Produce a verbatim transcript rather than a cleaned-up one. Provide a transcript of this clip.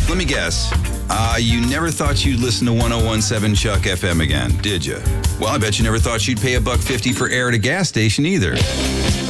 Let me guess. Uh, you never thought you'd listen to one oh one point seven Chuck F M again, did you? Well, I bet you never thought you'd pay a buck fifty for air at a gas station either.